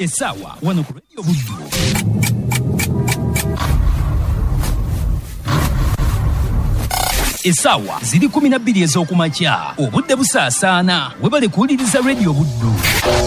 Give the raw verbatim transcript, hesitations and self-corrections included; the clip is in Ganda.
Essaawa wano ku Radio Buddu. Essaawa ziri kumi na bbiri ez'okumakya. Obudde busaasaana. Webale kuwuliriza Radio Buddu.